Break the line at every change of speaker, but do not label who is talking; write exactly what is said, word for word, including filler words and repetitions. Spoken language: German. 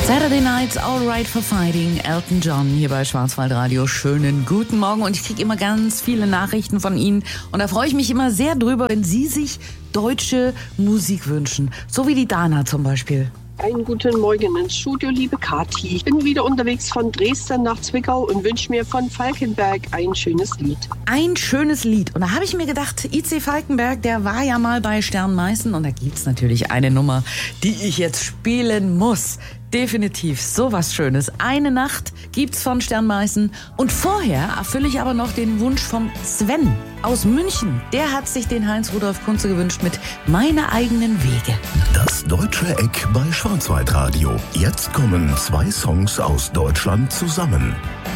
Saturday Nights, All Right for Fighting, Elton John hier bei Schwarzwaldradio. Schönen guten Morgen und ich kriege immer ganz viele Nachrichten von Ihnen und da freue ich mich immer sehr drüber, wenn Sie sich deutsche Musik wünschen, so wie die Dana zum Beispiel.
Einen guten Morgen ins Studio, liebe Kathi. Ich bin wieder unterwegs von Dresden nach Zwickau und wünsche mir von Falkenberg ein schönes Lied.
Ein schönes Lied. Und da habe ich mir gedacht, I C Falkenberg, der war ja mal bei Stern Meißen und da gibt's natürlich eine Nummer, die ich jetzt spielen muss. Definitiv, sowas Schönes. Eine Nacht gibt's von Stern Meißen und vorher erfülle ich aber noch den Wunsch vom Sven aus München. Der hat sich den Heinz-Rudolf Kunze gewünscht mit Meine eigenen Wege.
Das Deutsche Eck bei Schwarzwaldradio. Jetzt kommen zwei Songs aus Deutschland zusammen.